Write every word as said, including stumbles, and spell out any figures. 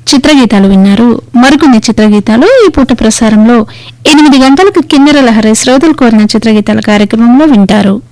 చిత్రగీతాలు విన్నారు. మరికొన్ని చిత్రగీతాలు ఈ పూట ప్రసారంలో ఎనిమిది గంటలకు కిన్నెర లహరి శ్రోతలు కోరిన చిత్రగీతాల కార్యక్రమంలో వింటారు.